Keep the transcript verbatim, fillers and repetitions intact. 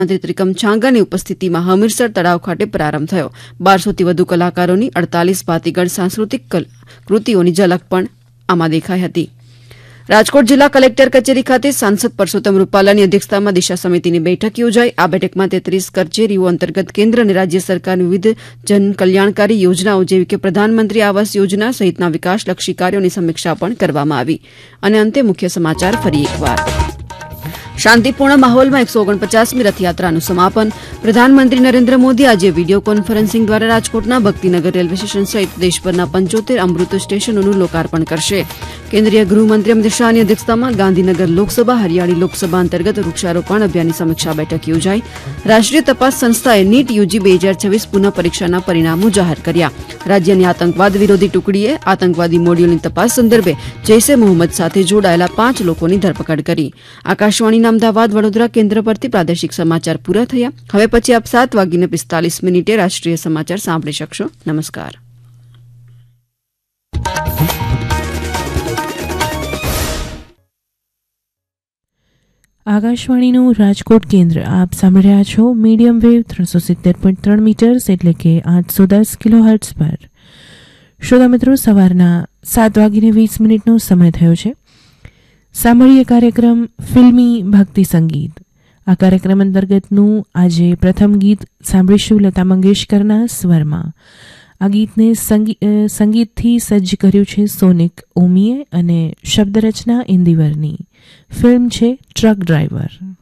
મંત્રી ત્રિકમ છાંગાની ઉપસ્થિતિમાં હમીરસર તળાવ ખાતે પ્રારંભ થયો. બારસોથી વધુ કલાકારોની અડતાલીસ ભાતીગળ સાંસ્કૃતિક કૃતિઓની ઝલક પણ આમાં દેખાઈ હતી. રાજકોટ જિલ્લા કલેક્ટર કચેરી ખાતે સાંસદ પરસોત્તમ રૂપાલાની અધ્યક્ષતામાં દિશા સમિતિની બેઠક યોજાઈ. આ બેઠકમાં તેત્રીસ કચેરીઓ અંતર્ગત કેન્દ્ર અને રાજ્ય સરકારની વિવિધ જનકલ્યાણકારી યોજનાઓ જેવી કે પ્રધાનમંત્રી આવાસ યોજના સહિતના વિકાસલક્ષી કાર્યોની સમીક્ષા પણ કરવામાં આવી. અને અંતે મુખ્ય સમાચાર ફરી એકવાર. શાંતિપૂર્ણ માહોલમાં એકસો ઓગણપચાસમી રથયાત્રાનું સમાપન. પ્રધાનમંત્રી નરેન્દ્ર મોદી આજે વિડીયો કોન્ફરન્સિંગ દ્વારા રાજકોટના ભક્તિનગર રેલવે સ્ટેશન સહિત દેશભરના પંચોતેર અમૃત સ્ટેશનોનું લોકાર્પણ કરશે. કેન્દ્રીય ગૃહમંત્રી અમિત શાહની અધ્યક્ષતામાં ગાંધીનગર લોકસભા હરિયાળી લોકસભા અંતર્ગત વૃક્ષારોપણ અભિયાનની સમીક્ષા બેઠક યોજાઈ. રાષ્ટ્રીય તપાસ સંસ્થાએ નીટ યુજી બે હજાર છવ્વીસ પુનઃ પરીક્ષાના પરિણામો જાહેર કર્યા. રાજ્યની આતંકવાદ વિરોધી ટુકડીએ આતંકવાદી મોડ્યુલની તપાસ સંદર્ભે જૈશે મોહમ્મદ સાથે જોડાયેલા પાંચ લોકોની ધરપકડ કરી. આકાશવાણીના અમદાવાદ વડોદરા કેન્દ્ર પરથી પ્રાદેશિક સમાચાર પૂરા થયા. હવે પછી આપ સાત વાગીને પિસ્તાલીસ મિનિટે રાષ્ટ્રીય સમાચાર સાંભળી શકશો. નમસ્કાર. આકાશવાણીનું રાજકોટ કેન્દ્ર આપ સાંભળી રહ્યા છો મીડિયમ વેવ ત્રણસો સિત્તેર પોઈન્ટ ત્રણ મીટર્સ એટલે કે આઠસો દસ કિલો હર્ટ્ઝ પર. શ્રોતા મિત્રો, સવારના સાત વાગીને વીસ મિનિટનો સમય થયો છે. સાંભળીએ કાર્યક્રમ ફિલ્મી ભક્તિ સંગીત. આ કાર્યક્રમ અંતર્ગતનું આજે પ્રથમ ગીત સાંભળીશું લતા મંગેશકરના સ્વરમાં. આ ગીતને સંગીતથી સજ્જ કર્યું છે સોનિક ઓમીએ અને શબ્દરચના ઇન્દિવરની. ફિલ્મ છે ટ્રક ડ્રાઈવર.